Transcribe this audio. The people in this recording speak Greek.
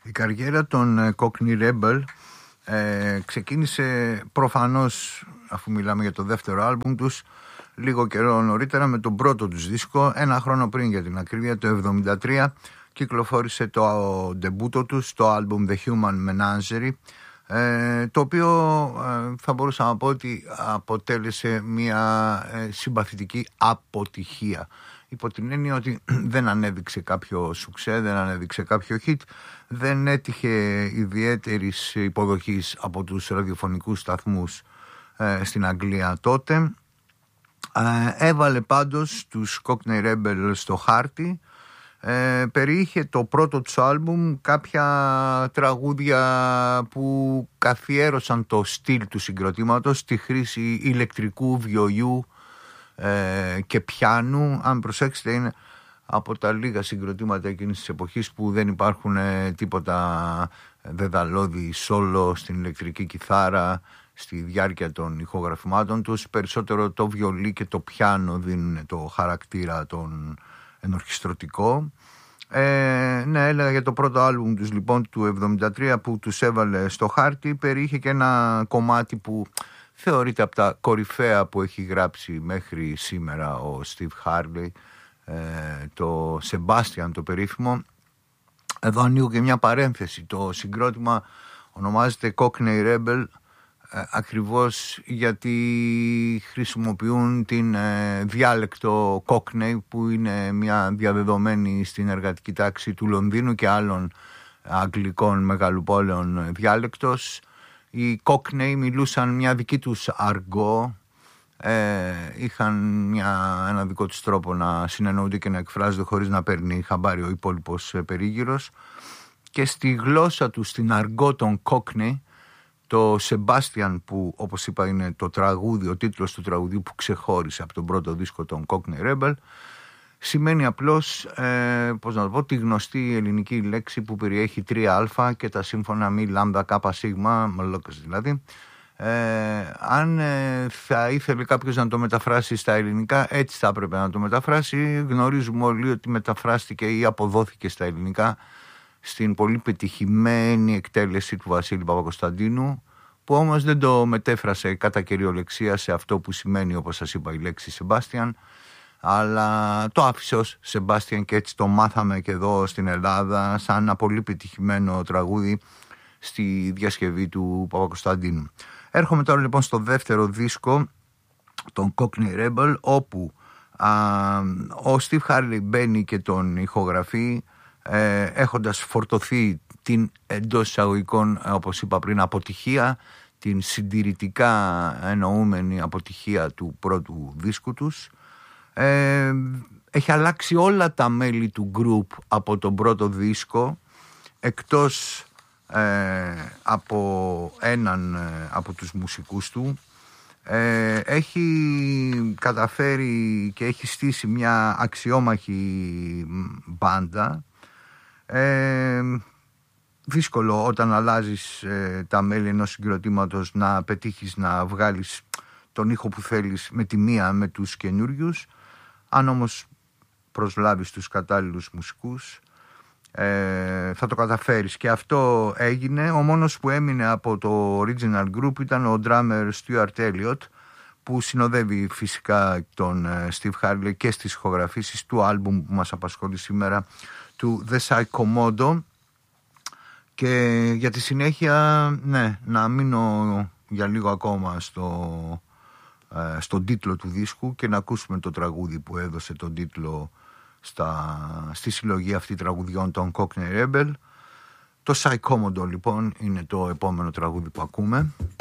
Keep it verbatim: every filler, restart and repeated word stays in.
Η καριέρα των Cockney Rebel ε, ξεκίνησε προφανώς, αφού μιλάμε για το δεύτερο άλμπουμ τους, λίγο καιρό νωρίτερα με τον πρώτο τους δίσκο. Ένα χρόνο πριν, για την ακρίβεια, το εβδομήντα τρία κυκλοφόρησε το ντεμπούτο τους, το άλμπουμ The Human Menagerie, ε, το οποίο ε, θα μπορούσα να πω ότι αποτέλεσε μια ε, συμπαθητική αποτυχία, υπό την έννοια ότι δεν ανέδειξε κάποιο σουξέ, δεν ανέδειξε κάποιο hit, δεν έτυχε ιδιαίτερης υποδοχής από τους ραδιοφωνικούς σταθμούς ε, στην Αγγλία τότε. Ε, έβαλε πάντως τους Cockney Rebel στο χάρτη. Ε, περιείχε το πρώτο του άλμπουμ κάποια τραγούδια που καθιέρωσαν το στυλ του συγκροτήματος, τη χρήση ηλεκτρικού βιολιού ε, και πιάνου. Αν προσέξετε, είναι από τα λίγα συγκροτήματα εκείνης της εποχής που δεν υπάρχουν ε, τίποτα δεδαλώδη σόλο στην ηλεκτρική κιθάρα στη διάρκεια των ηχογραφημάτων τους. Περισσότερο το βιολί και το πιάνο δίνουν το χαρακτήρα των ενορχιστρωτικό. Ε, ναι, έλεγα για το πρώτο άλμπουμ τους λοιπόν του εβδομήντα τρία που τους έβαλε στο χάρτη. Περιείχε και ένα κομμάτι που θεωρείται από τα κορυφαία που έχει γράψει μέχρι σήμερα ο Steve Harley, ε, το Sebastian το περίφημο. Εδώ ανοίγω και μια παρένθεση. Το συγκρότημα ονομάζεται Cockney Rebel ε, ακριβώς γιατί χρησιμοποιούν την ε, διάλεκτο Cockney, που είναι μια διαδεδομένη στην εργατική τάξη του Λονδίνου και άλλων αγγλικών μεγαλοπόλεων διάλεκτος. Οι Cockney μιλούσαν μια δική τους αργό, ε, είχαν μια, ένα δικό τους τρόπο να συνεννοούνται και να εκφράζονται χωρίς να παίρνει χαμπάρι ο υπόλοιπος περίγυρος, και στη γλώσσα τους, στην αργό των Cockney, το Sebastian, που όπως είπα είναι το τραγούδι, ο τίτλος του τραγουδιού που ξεχώρισε από τον πρώτο δίσκο των Cockney Rebel, σημαίνει απλώς, ε, πώς να το πω, τη γνωστή ελληνική λέξη που περιέχει τρία α και τα σύμφωνα μη λάμδα κάπα σίγμα, μαλόκας δηλαδή. Ε, αν ε, θα ήθελε κάποιος να το μεταφράσει στα ελληνικά, έτσι θα έπρεπε να το μεταφράσει. Γνωρίζουμε όλοι ότι μεταφράστηκε ή αποδόθηκε στα ελληνικά στην πολύ πετυχημένη εκτέλεση του Βασίλη Παπακοσταντίνου, που όμως δεν το μετέφρασε κατά κυριολεξία σε αυτό που σημαίνει, όπως σας είπα, η λέξη Sebastian, αλλά το άφησε ως Sebastian, και έτσι το μάθαμε και εδώ στην Ελλάδα σαν ένα πολύ πετυχημένο τραγούδι στη διασκευή του Παπακοσταντίνου. Έρχομαι τώρα λοιπόν στο δεύτερο δίσκο, τον Cockney Rebel, όπου α, ο Steve Harley μπαίνει και τον ηχογραφεί, ε, έχοντας φορτωθεί την εντός εισαγωγικών, όπως είπα πριν, αποτυχία, την συντηρητικά εννοούμενη αποτυχία του πρώτου δίσκου τους. Ε, έχει αλλάξει όλα τα μέλη του group από τον πρώτο δίσκο, εκτός ε, από έναν ε, από τους μουσικούς του. Ε, έχει καταφέρει και έχει στήσει μια αξιόμαχη μπάντα. Ε, δύσκολο όταν αλλάζεις ε, τα μέλη ενός συγκροτήματος να πετύχεις να βγάλεις τον ήχο που θέλεις με τη μία με τους καινούριους. Αν όμως προσλάβεις τους κατάλληλους μουσικούς, ε, θα το καταφέρεις, και αυτό έγινε. Ο μόνος που έμεινε από το original group ήταν ο drummer Stuart Elliott, που συνοδεύει φυσικά τον Steve Harley και στις ηχογραφήσεις του άλμπουμ που μας απασχολεί σήμερα, του The Psychomodo. Και για τη συνέχεια, ναι, να μείνω για λίγο ακόμα στο, ε, στον τίτλο του δίσκου και να ακούσουμε το τραγούδι που έδωσε τον τίτλο στα, στη συλλογή αυτή τραγουδιών των Cockney Rebel. Το Psychomodo λοιπόν είναι το επόμενο τραγούδι που ακούμε.